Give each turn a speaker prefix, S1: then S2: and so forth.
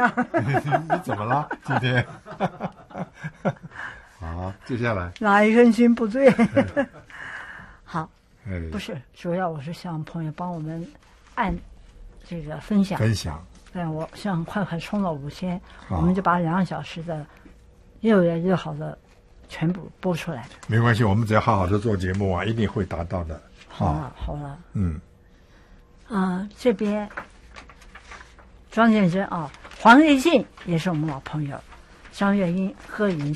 S1: 样？
S2: 你怎么了今天？好，接下来
S1: 哪一根筋不对？好，
S2: 哎
S1: 不是，主要我是希望朋友帮我们按这个分享。对，我希望快冲到5000，我们就把2个小时的越来越好的全部播出来。
S2: 没关系，我们只要好好的做节目啊，一定会达到的。
S1: 好了，这边庄建真啊，黄立信也是我们老朋友，张月英、贺云